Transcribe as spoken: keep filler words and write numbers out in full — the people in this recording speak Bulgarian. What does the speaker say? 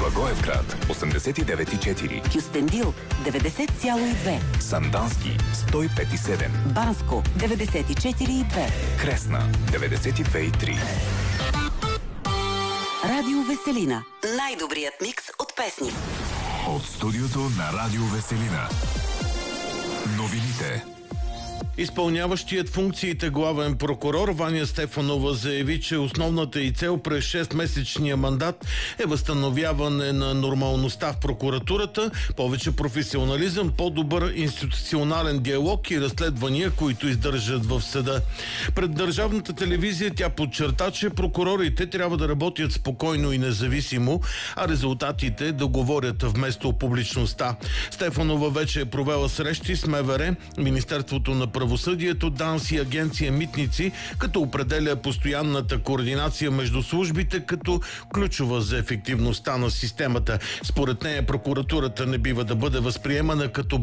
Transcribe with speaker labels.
Speaker 1: Благоевград осемдесет и девет и четири,
Speaker 2: Кюстендил деветдесет цяло и две,
Speaker 1: Сандански сто и пет и седем,
Speaker 2: Банско деветдесет и четири и две,
Speaker 1: Кресна деветдесет и две и три.
Speaker 2: Радио Веселина. Най-добрият микс от песни.
Speaker 1: От студиото на Радио Веселина. Новините.
Speaker 3: Изпълняващият функциите главен прокурор Ваня Стефанова заяви, че основната й цел през шестмесечния мандат е възстановяване на нормалността в прокуратурата, повече професионализъм, по-добър институционален диалог и разследвания, които издържат в съда. Пред държавната телевизия тя подчерта, че прокурорите трябва да работят спокойно и независимо, а резултатите да говорят вместо публичността. Стефанова вече е провела срещи с МВР, Министерството на правосъдието, ДАНС и агенция Митници, като определя постоянната координация между службите като ключова за ефективността на системата. Според нея прокуратурата не бива да бъде възприемана като